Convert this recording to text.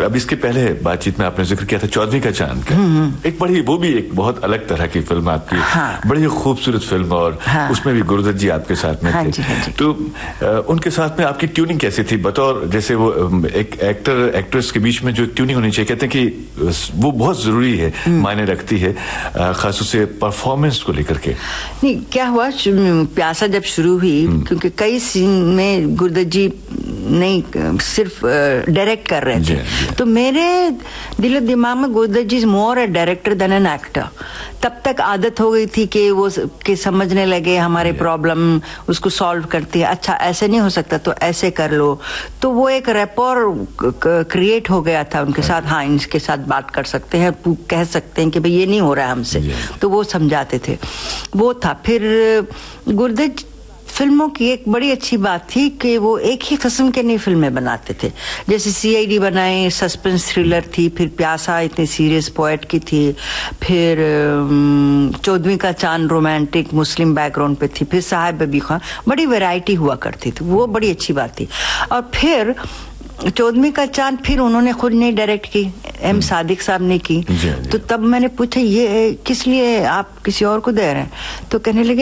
अब इसके पहले बातचीत में आपने जिक्र किया था चौधरी का चांद का, एक बड़ी, वो भी एक बहुत अलग तरह की फिल्म आपकी, बड़ी खूबसूरत फिल्म, और उसमें भी गुरुदत्त जी आपके साथ में थे। तो उनके साथ में आपकी ट्यूनिंग कैसी थी? बतौर जैसे वो एक एक्टर एक्ट्रेस के बीच में जो ट्यूनिंग होनी चाहिए, कहते हैं कि वो बहुत जरूरी है, मायने रखती है, खासतौर से परफॉर्मेंस को लेकर के। नहीं, क्या हुआ, प्यासा जब शुरू हुई, क्योंकि कई सीन में गुरुदत्त जी नहीं सिर्फ डायरेक्ट कर रहे थे, तो मेरे दिलो दिमाग में गुरुदत्त जी मोर ए डायरेक्टर देन एन एक्टर। तब तक आदत हो गई थी कि वो कि समझने लगे हमारे प्रॉब्लम, उसको सॉल्व करते हैं, अच्छा ऐसे नहीं हो सकता तो ऐसे कर लो, तो वो एक रैपोर क्रिएट हो गया था उनके साथ। हाँ, इनके साथ बात कर सकते हैं, कह सकते हैं कि भाई ये नहीं हो रहा है हमसे, तो वो समझाते थे, वो था। फिर गुरुदत्त फिल्मों की एक बड़ी अच्छी बात थी कि वो एक ही किस्म के नई फिल्में बनाते थे, जैसे CID बनाए, सस्पेंस थ्रिलर थी, फिर प्यासा इतनी सीरियस पोएट की थी, फिर चौधरी का चांद रोमांटिक मुस्लिम बैकग्राउंड पे थी, फिर साहिब बबी खान, बड़ी वैरायटी हुआ करती थी, वो बड़ी अच्छी बात थी। और फिर चौधरी का चांद फिर उन्होंने खुद नहीं डायरेक्ट की, M सादिक साहब ने की। तो तब मैंने पूछा ये किस लिए आप किसी और को दे रहे हैं, तो कहने लगे